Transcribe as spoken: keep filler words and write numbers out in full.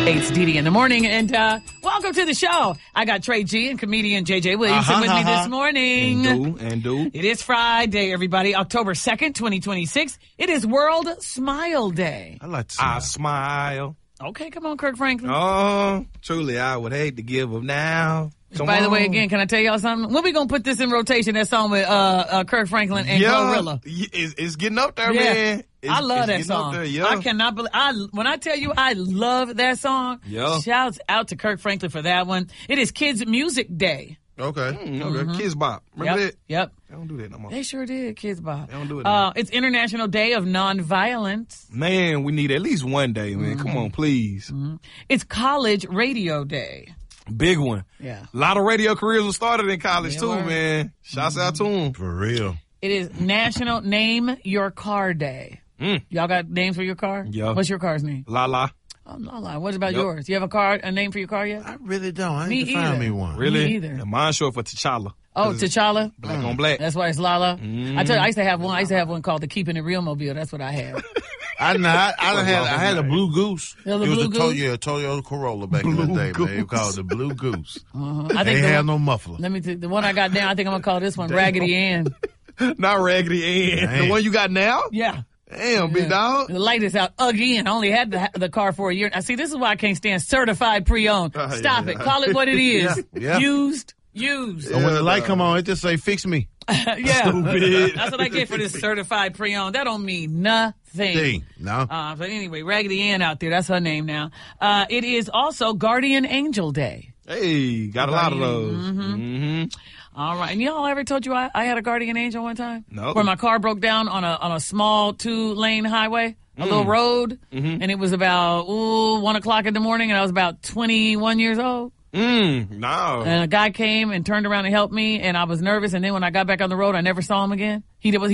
It's Dee Dee in the morning, and uh, welcome to the show. I got Trey G and comedian J J Williamson uh-huh, with me uh-huh. this morning. And do, and do. It is Friday, everybody, October second, twenty twenty-six. It is World Smile Day. I like to smile. I smile. Okay, come on, Kirk Franklin. Oh, truly, I would hate to give up now. Come By on. the way, again, can I tell y'all something? When we gonna put this in rotation, that song with uh, uh, Kirk Franklin and yeah, Glorilla? It's, it's getting up there, Yeah. man. It's, I love that it's song. There, yeah. I cannot believe I when I tell you I love that song. Yeah. Shouts out to Kirk Franklin for that one. It is Kids Music Day. Okay. Mm, okay. Mm-hmm. Kids Bop. Remember Yep. that? Yep. They don't do that no more. They sure did, Kids Bop. They don't do it no Uh, more. it's International Day of Nonviolence. Man, we need at least one day, man. Mm-hmm. Come on, please. Mm-hmm. It's College Radio Day. Big one. Yeah. A lot of radio careers were started in college, They too, were. man. Shouts out to them. For real. It is National Name Your Car Day. Mm. Y'all got names for your car? Yeah. What's your car's name? La la. Oh, no, no. What about Yep. yours? You have a car, a name for your car yet? I really don't. I Me need to find either. me one. Really? Me either. And mine's short for T'Challa. Oh, 'Cause it's T'Challa? Black on black. That's why it's Lala. Mm-hmm. I tell you, I used to have one. I used to have one called the Keeping It Real Mobile. That's what I had. I know. I, I done had. I had a blue goose. Yeah, the it was blue a goose? Toyota, Toyota Corolla back in the day, man. They called it the blue goose. Uh-huh. I They think the had one, no muffler. let me t- the one I got now. I think I'm gonna call this one Raggedy Ann. Not Raggedy Ann. Damn. The one you got now? Yeah. Damn, big dog. The light is out again. I only had the, the car for a year. I see. This is why I can't stand certified pre-owned. Uh, Stop yeah. it. Call it what it is. Yeah, yeah. Used. Used. So when the Yeah, light dog. come on, it just say "fix me." yeah. Stupid. That's what I get for this certified pre-owned. That don't mean nothing. Thing. No. Uh, but anyway, Raggedy Ann out there. That's her name now. Uh, it is also Guardian Angel Day. Hey, got a lot of those. Mm-hmm. All right. And y'all ever told you I, I had a guardian angel one time? No. Where my car broke down on a on a small two lane highway, a Mm. little road, Mm-hmm. and it was about ooh one o'clock in the morning, and I was about twenty one years old. Mm, no. And a guy came and turned around and helped me, and I was nervous. And then when I got back on the road, I never saw him again. He was